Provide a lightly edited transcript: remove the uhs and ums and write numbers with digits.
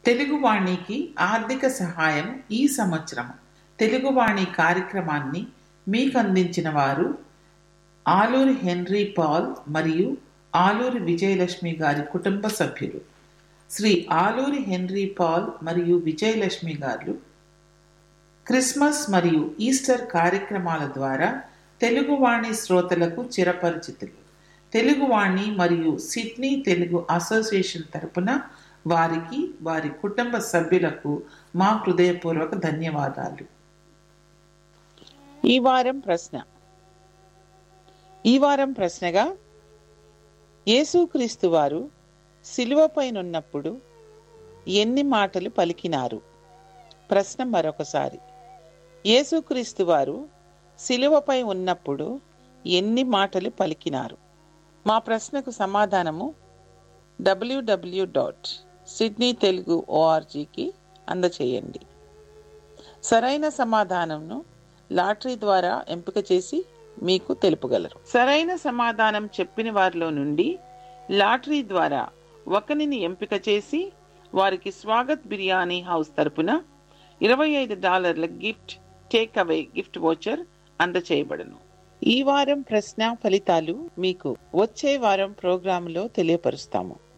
తెలుగువాణికి ఆర్థిక సహాయం ఈ సంవత్సరం. తెలుగువాణి కార్యక్రమాన్ని మీకు అందించిన వారు ఆలూరి హెన్రీ పాల్ మరియు ఆలూరి విజయలక్ష్మి గారి కుటుంబ సభ్యులు. శ్రీ ఆలూరి హెన్రీ పాల్ మరియు విజయలక్ష్మి గారు క్రిస్మస్ మరియు ఈస్టర్ కార్యక్రమాల ద్వారా తెలుగువాణి శ్రోతలకు చిరపరిచితులు. తెలుగువాణి మరియు సిడ్నీ తెలుగు అసోసియేషన్ తరపున వారికి, వారి కుటుంబ సభ్యులకు మా హృదయపూర్వక ధన్యవాదాలు. ఈ వారం ప్రశ్నగా, యేసుక్రీస్తు వారు శిలువపైనున్నప్పుడు ఎన్ని మాటలు పలికినారు? ప్రశ్న మరొకసారి, యేసుక్రీస్తు వారు శిలువపై ఉన్నప్పుడు ఎన్ని మాటలు పలికినారు? మా ప్రశ్నకు సమాధానము www.sydneytelugu.orgకి అందచేయండి. సరైన సమాధానంను లాటరీ ద్వారా ఎంపిక చేసి మీకు తెలుపగలరు. సరైన సమాధానం చెప్పిన వారిలో నుండి లాటరీ ద్వారా ఒకరిని ఎంపిక చేసి వారికి స్వాగత్ బిర్యానీ హౌస్ తరపున $25 gift take away gift voucher అందచేయబడను. ఈ వారం ప్రశ్న ఫలితాలు మీకు వచ్చే వారం ప్రోగ్రాంలో తెలియపరుస్తాము.